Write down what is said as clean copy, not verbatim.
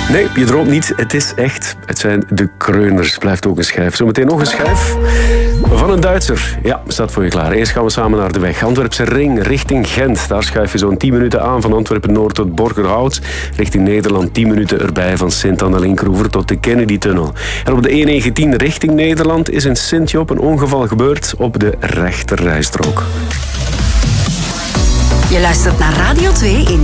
Nee, je droomt niet. Het is echt. Het zijn de Kreuners. Blijft ook een schijf. Zometeen nog een schijf van een Duitser. Ja, staat voor je klaar. Eerst gaan we samen naar de weg. Antwerpse Ring richting Gent. Daar schuif je zo'n 10 minuten aan van Antwerpen-Noord tot Borgerhout. Richting Nederland 10 minuten erbij van Sint-Anne-Linkroever tot de Kennedy-tunnel. En op de E19 richting Nederland is in Sint-Job een ongeval gebeurd op de rechterrijstrook. Je luistert naar Radio 2 in